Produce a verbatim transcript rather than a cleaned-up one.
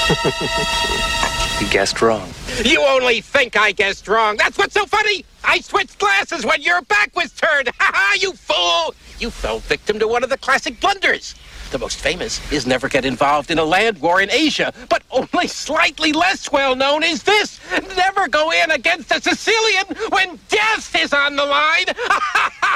You guessed wrong. You only think I guessed wrong. That's what's so funny. I switched glasses when your back was turned. Ha ha, you fool. You fell victim to one of the classic blunders. The most famous is never get involved in a land war in Asia, but only slightly less well known is this. Never go in against a Sicilian when death is on the line.